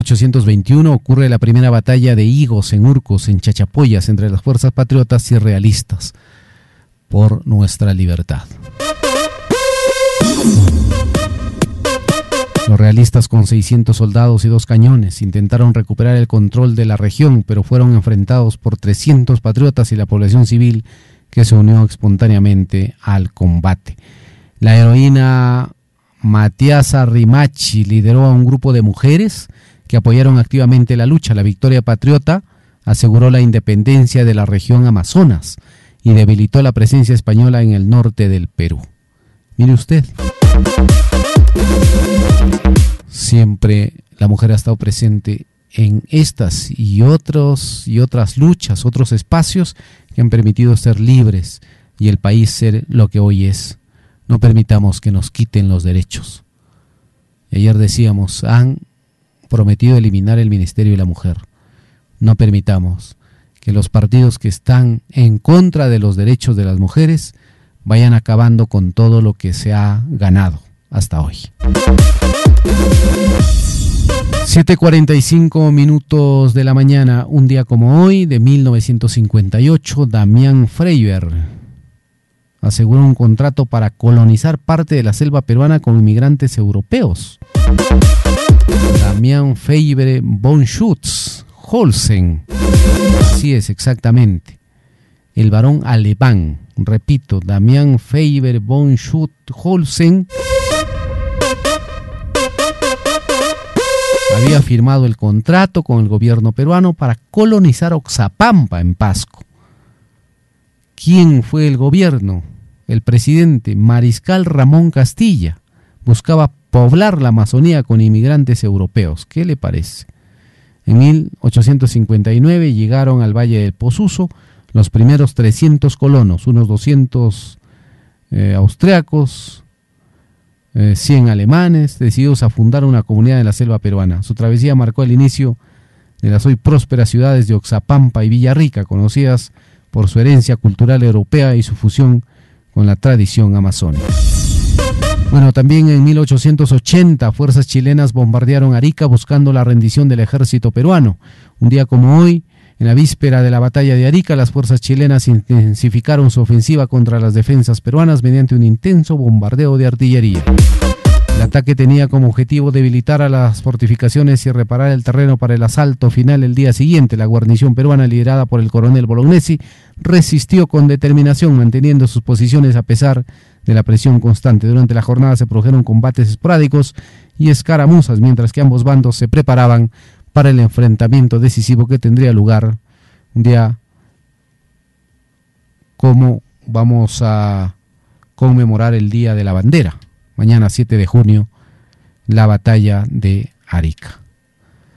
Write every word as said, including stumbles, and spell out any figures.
ochocientos veintiuno ocurre la primera batalla de higos en Urcos, en Chachapoyas, entre las fuerzas patriotas y realistas por nuestra libertad. Los realistas, con seiscientos soldados y dos cañones, intentaron recuperar el control de la región, pero fueron enfrentados por trescientos patriotas y la población civil, que se unió espontáneamente al combate. La heroína Matiasa Rimachi lideró a un grupo de mujeres que apoyaron activamente la lucha. La victoria patriota aseguró la independencia de la región Amazonas y debilitó la presencia española en el norte del Perú. Mire usted, siempre la mujer ha estado presente en estas y otros y otras luchas, otros espacios que han permitido ser libres y el país ser lo que hoy es. No permitamos que nos quiten los derechos. Ayer decíamos, han prometido eliminar el Ministerio de la Mujer. No permitamos que los partidos que están en contra de los derechos de las mujeres vayan acabando con todo lo que se ha ganado hasta hoy. siete cuarenta y cinco minutos de la mañana, un día como hoy, de mil novecientos cincuenta y ocho, Damián Freyber aseguró un contrato para colonizar parte de la selva peruana con inmigrantes europeos. Damián Freyber von Schütz-Holsten, así es exactamente, el varón alemán, repito, Damián Freyber von Schütz-Holsten, había firmado el contrato con el gobierno peruano para colonizar Oxapampa en Pasco. ¿Quién fue el gobierno? El presidente Mariscal Ramón Castilla buscaba poblar la Amazonía con inmigrantes europeos. ¿Qué le parece? En mil ochocientos cincuenta y nueve llegaron al Valle del Posuzo los primeros trescientos colonos, unos doscientos eh, austriacos, eh, cien alemanes, decididos a fundar una comunidad en la selva peruana. Su travesía marcó el inicio de las hoy prósperas ciudades de Oxapampa y Villarrica, conocidas por su herencia cultural europea y su fusión con la tradición amazónica. Bueno, también en mil ochocientos ochenta, fuerzas chilenas bombardearon Arica buscando la rendición del ejército peruano. Un día como hoy, en la víspera de la batalla de Arica, las fuerzas chilenas intensificaron su ofensiva contra las defensas peruanas mediante un intenso bombardeo de artillería. El ataque tenía como objetivo debilitar a las fortificaciones y reparar el terreno para el asalto final el día siguiente. La guarnición peruana, liderada por el coronel Bolognesi, resistió con determinación, manteniendo sus posiciones a pesar de la presión constante. Durante la jornada se produjeron combates esporádicos y escaramuzas, mientras que ambos bandos se preparaban para el enfrentamiento decisivo que tendría lugar un día como vamos a conmemorar el Día de la Bandera. Mañana siete de junio, la batalla de Arica.